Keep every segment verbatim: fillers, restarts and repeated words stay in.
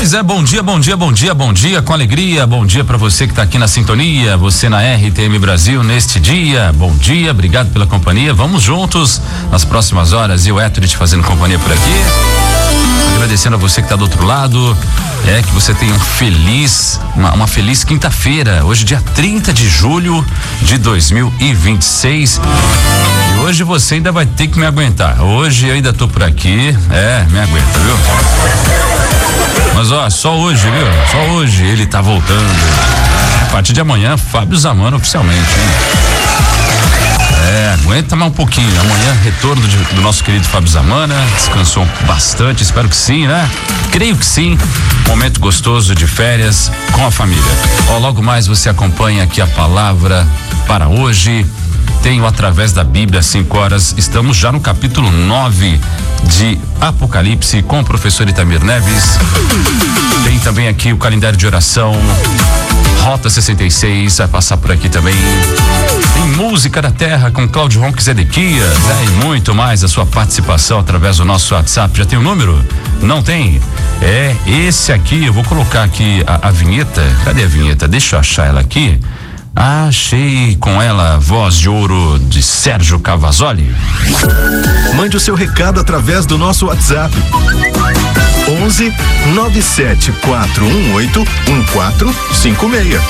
Pois é, bom dia, bom dia, bom dia, bom dia, com alegria, bom dia para você que tá aqui na sintonia, você na R T M Brasil neste dia, bom dia, obrigado pela companhia, vamos juntos nas próximas horas, e o Héctor te fazendo companhia por aqui, agradecendo a você que tá do outro lado, é que você tenha um feliz, uma, uma feliz quinta-feira, hoje dia trinta de julho de dois mil e vinte e seis, e hoje você ainda vai ter que me aguentar, hoje eu ainda tô por aqui, é, me aguenta, viu? Mas ó, só hoje, viu? Só hoje ele tá voltando. A partir de amanhã, Fábio Zamano oficialmente, hein? É, aguenta mais um pouquinho. Amanhã, retorno de, do nosso querido Fábio Zamana. Descansou bastante, espero que sim, né? Creio que sim. Momento gostoso de férias com a família. Ó, logo mais você acompanha aqui a palavra para hoje. Tenho através da Bíblia, cinco horas. Estamos já no capítulo nove de Apocalipse com o professor Itamir Neves. Tem também aqui o calendário de oração, Rota sessenta e seis, vai passar por aqui também. Tem música da terra com Cláudio Ronques Edequias, né? E muito mais a sua participação através do nosso WhatsApp. Já tem o número? Não tem? É esse aqui, eu vou colocar aqui a, a vinheta. Cadê a vinheta? Deixa eu achar ela aqui. Achei com ela a voz de ouro de Sérgio Cavazzoli. Mande o seu recado através do nosso WhatsApp. onze nove sete quatro um oito um quatro cinco seis.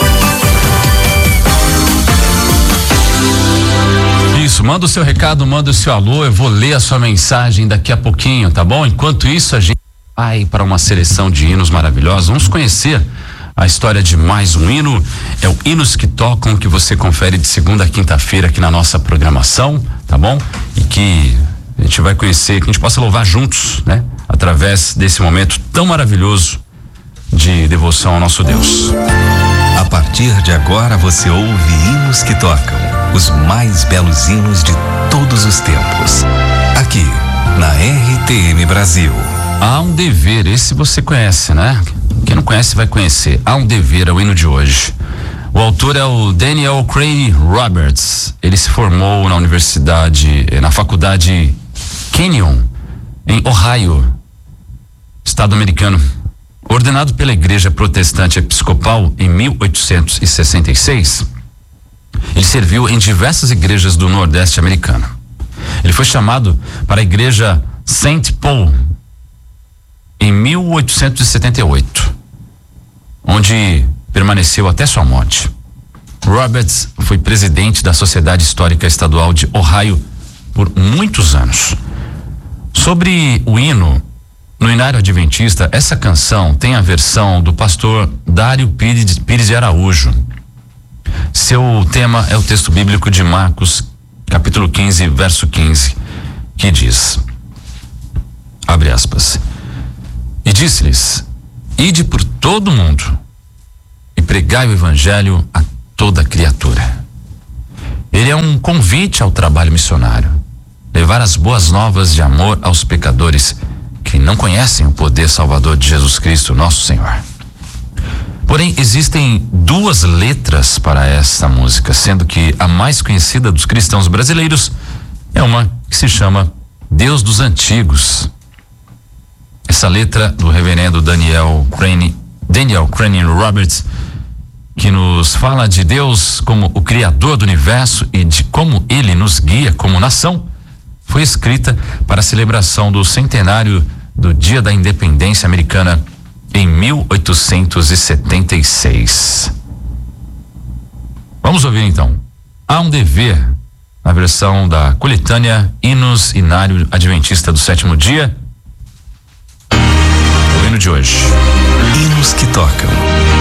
Isso, manda o seu recado, manda o seu alô, eu vou ler a sua mensagem daqui a pouquinho, tá bom? Enquanto isso, a gente vai para uma seleção de hinos maravilhosos. Vamos conhecer a história de mais um hino. É o Hinos que Tocam, que você confere de segunda a quinta-feira aqui na nossa programação, tá bom? E que a gente vai conhecer, que a gente possa louvar juntos, né? Através desse momento tão maravilhoso de devoção ao nosso Deus. A partir de agora você ouve Hinos que Tocam, os mais belos hinos de todos os tempos, aqui na R T M Brasil. Há um dever, esse você conhece, né? Quem não conhece vai conhecer. Há um dever, é o hino de hoje. O autor é o Daniel Crane Roberts. Ele se formou na universidade, na faculdade Kenyon, em Ohio, estado americano. Ordenado pela Igreja Protestante Episcopal em mil oitocentos e sessenta e seis, ele serviu em diversas igrejas do Nordeste americano. Ele foi chamado para a Igreja Saint Paul em mil oitocentos e setenta e oito, onde permaneceu até sua morte. Roberts foi presidente da Sociedade Histórica Estadual de Ohio por muitos anos. Sobre o hino, no Inário Adventista, essa canção tem a versão do pastor Dário Pires, Pires de Araújo. Seu tema é o texto bíblico de Marcos, capítulo quinze, verso quinze, que diz, abre aspas, e disse-lhes, ide por todo o mundo e pregai o evangelho a toda criatura. Ele é um convite ao trabalho missionário, levar as boas novas de amor aos pecadores que não conhecem o poder salvador de Jesus Cristo, nosso Senhor. Porém, existem duas letras para esta música, sendo que a mais conhecida dos cristãos brasileiros é uma que se chama Deus dos Antigos. Essa letra do reverendo Daniel Crane, Daniel Crane Roberts, que nos fala de Deus como o Criador do universo e de como ele nos guia como nação, foi escrita para a celebração do centenário do Dia da Independência Americana em mil oitocentos e setenta e seis. Vamos ouvir então. Há um dever, na versão da coletânea Hinos Inário Adventista do Sétimo Dia, o hino de hoje. Hinos que Tocam.